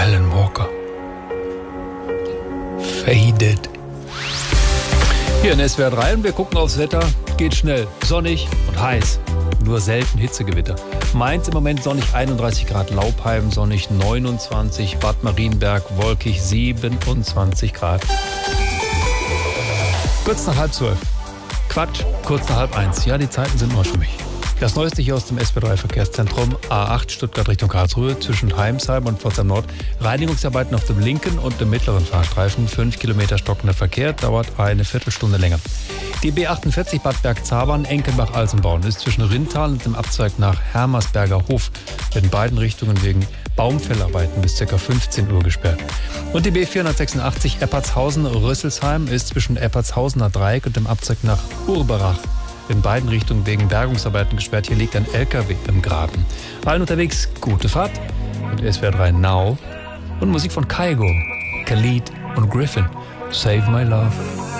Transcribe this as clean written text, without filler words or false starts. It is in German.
Alan Walker. Faded. Hier in SWR 3 und wir gucken aufs Wetter. Geht schnell, sonnig und heiß. Nur selten Hitzegewitter. Mainz im Moment sonnig 31 Grad, Laupheim sonnig 29, Bad Marienberg wolkig 27 Grad. Kurz nach 11:30. Quatsch, kurz nach 12:30. Ja, die Zeiten sind neu für mich. Das Neueste hier aus dem SWR3 Verkehrszentrum. A8 Stuttgart Richtung Karlsruhe zwischen Heimsheim und Pforzheim Nord. Reinigungsarbeiten auf dem linken und dem mittleren Fahrstreifen. 5 Kilometer stockender Verkehr, dauert eine Viertelstunde länger. Die B48 Bad Bergzabern, Enkenbach-Alsenborn ist zwischen Rintal und dem Abzweig nach Hermersberger Hof in beiden Richtungen wegen Baumfellarbeiten bis ca. 15 Uhr gesperrt. Und die B486 Eppertshausen-Rösselsheim ist zwischen Eppertshausener Dreieck und dem Abzweig nach Urberach in beiden Richtungen wegen Bergungsarbeiten gesperrt. Hier liegt ein LKW im Graben. Allen unterwegs gute Fahrt mit SWR 3 Now und Musik von Kygo, Khalid und Griffin. Save My Love.